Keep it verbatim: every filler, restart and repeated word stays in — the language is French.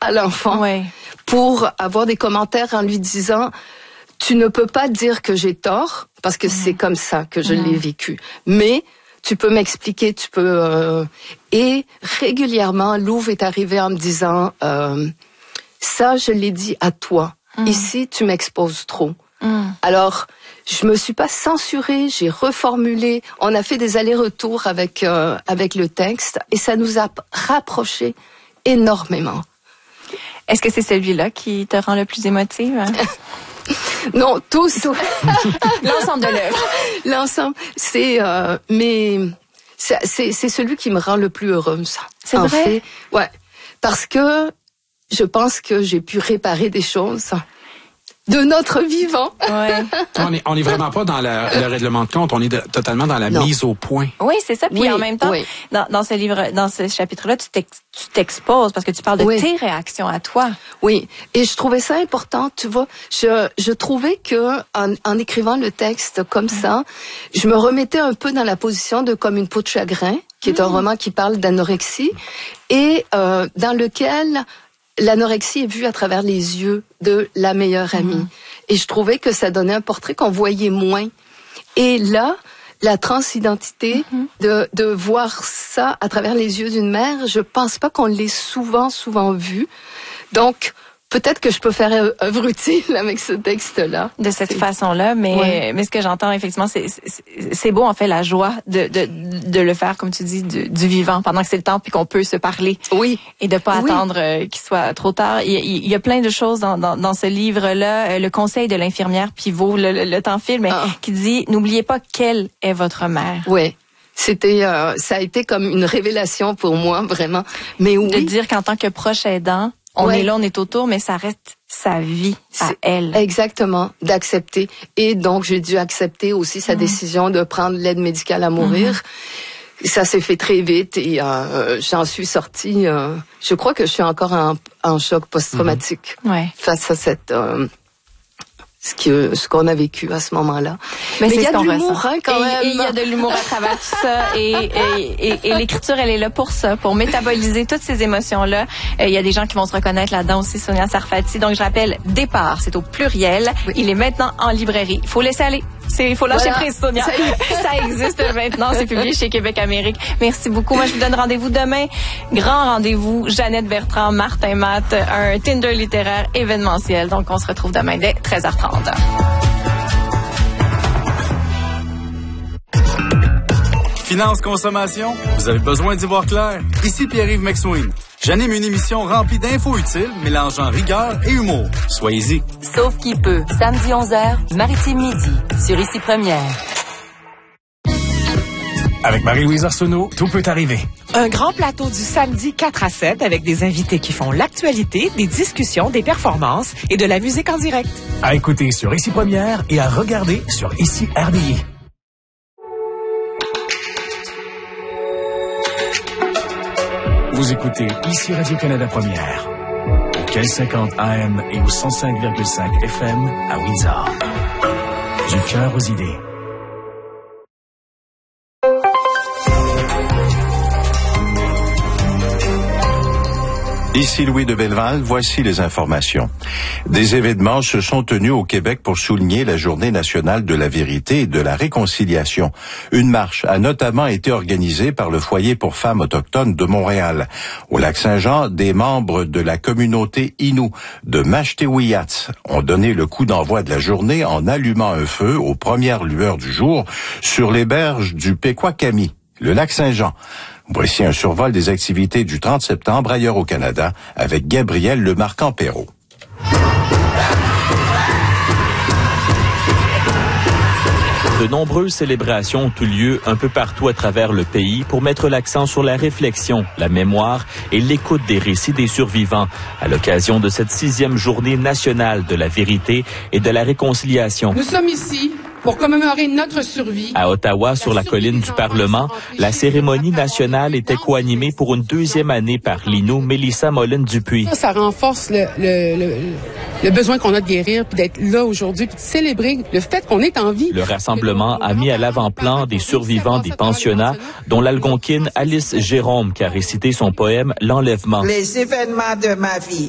à l'enfant ouais. pour avoir des commentaires en lui disant « Tu ne peux pas dire que j'ai tort, parce que mmh. c'est comme ça que je mmh. l'ai vécu. Mais tu peux m'expliquer, tu peux... Euh... » Et régulièrement, Louve est arrivé en me disant euh, « Ça, je l'ai dit à toi. Mmh. Ici, tu m'exposes trop. Mmh. » Alors, je me suis pas censurée, j'ai reformulé. On a fait des allers-retours avec euh, avec le texte et ça nous a rapprochés énormément. Est-ce que c'est celui-là qui te rend le plus émotive? Non, tous. L'ensemble de l'œuvre. L'ensemble, c'est euh, mais c'est, c'est c'est celui qui me rend le plus heureuse. C'est en vrai? Fait, ouais, parce que je pense que j'ai pu réparer des choses de notre vivant. Ouais. on est on est vraiment pas dans la, le règlement de compte, on est de, totalement dans la non. mise au point. Oui, c'est ça. Puis oui, en même temps, oui. dans, dans ce livre, dans ce chapitre-là, tu, t'ex, tu t'exposes parce que tu parles de oui. tes réactions à toi. Oui, et je trouvais ça important. Tu vois, je je trouvais que en, en écrivant le texte comme mmh. ça, je me remettais un peu dans la position de Comme une peau de chagrin, qui est mmh. un roman qui parle d'anorexie et euh, dans lequel l'anorexie est vue à travers les yeux de la meilleure amie. Mmh. Et je trouvais que ça donnait un portrait qu'on voyait moins. Et là, la transidentité, mmh. de, de voir ça à travers les yeux d'une mère, je pense pas qu'on l'ait souvent, souvent vu. Donc, peut-être que je peux faire œuvre utile avec ce texte-là. De cette c'est... façon-là, mais ouais. mais ce que j'entends effectivement, c'est, c'est c'est beau en fait la joie de de de le faire comme tu dis du, du vivant pendant que c'est le temps puis qu'on peut se parler. Oui. Et de pas oui. attendre euh, qu'il soit trop tard. Il, il, il y a plein de choses dans dans, dans ce livre-là. Euh, le conseil de l'infirmière Pivot, le, le, le temps file, mais ah. qui dit n'oubliez pas quelle est votre mère. Oui. C'était, euh, ça a été comme une révélation pour moi vraiment. Mais oui. De dire qu'en tant que proche aidant, on ouais. est là, on est autour, mais ça reste sa vie à c'est elle. Exactement, d'accepter. Et donc, j'ai dû accepter aussi sa mmh. décision de prendre l'aide médicale à mourir. Mmh. Ça s'est fait très vite et euh, j'en suis sortie. Euh, je crois que je suis encore en, en choc post-traumatique mmh. ouais. face à cette... Euh, ce que ce qu'on a vécu à ce moment-là. Mais, Mais il y a de l'humour, hein, quand et, même. Et il y a de l'humour à travers tout ça. Et, et, et, et l'écriture, elle est là pour ça, pour métaboliser toutes ces émotions-là. Il y a des gens qui vont se reconnaître là-dedans aussi, Sonia Sarfati. Donc, je rappelle, Départ, c'est au pluriel. Oui. Il est maintenant en librairie. Il faut laisser aller. Il faut lâcher voilà. prise, Sonia. Ça, ça existe maintenant. C'est publié chez Québec Amérique. Merci beaucoup. Moi, je vous donne rendez-vous demain. Grand rendez-vous. Jeannette Bertrand, Martin Matt, un Tinder littéraire événementiel. Donc, on se retrouve demain dès treize heures trente. Finance Consommation, vous avez besoin d'y voir clair? Ici Pierre-Yves McSween. J'anime une émission remplie d'infos utiles, mélangeant rigueur et humour. Soyez-y. Sauf qui peut, samedi onze heures, Maritime Midi, sur Ici Première. Avec Marie-Louise Arsenault, tout peut arriver. Un grand plateau du samedi quatre à sept avec des invités qui font l'actualité, des discussions, des performances et de la musique en direct. À écouter sur Ici Première et à regarder sur Ici R D I. Vous écoutez Ici Radio-Canada Première, au quinze cinquante A M et au cent cinq virgule cinq F M à Windsor. Du cœur aux idées. Ici Louis de Belleval, voici les informations. Des événements se sont tenus au Québec pour souligner la Journée nationale de la vérité et de la réconciliation. Une marche a notamment été organisée par le Foyer pour femmes autochtones de Montréal. Au Lac-Saint-Jean, des membres de la communauté Innu de Mashtewiyats ont donné le coup d'envoi de la journée en allumant un feu aux premières lueurs du jour sur les berges du Pequawakami, le Lac-Saint-Jean. Voici un survol des activités du trente septembre ailleurs au Canada avec Gabriel Lemarquand-Perrault. De nombreuses célébrations ont eu lieu un peu partout à travers le pays pour mettre l'accent sur la réflexion, la mémoire et l'écoute des récits des survivants à l'occasion de cette sixième journée nationale de la vérité et de la réconciliation. Nous sommes ici pour commémorer notre survie. À Ottawa, sur la colline du Parlement, la cérémonie nationale était co-animée pour une deuxième année par l'Innu Mélissa Moline-Dupuis. Ça, ça renforce le, le, le, le besoin qu'on a de guérir, puis d'être là aujourd'hui, puis de célébrer le fait qu'on est en vie. Le rassemblement a mis à l'avant-plan des survivants des pensionnats, dont l'algonquine Alice Jérôme, qui a récité son poème « L'enlèvement ». Les événements de ma vie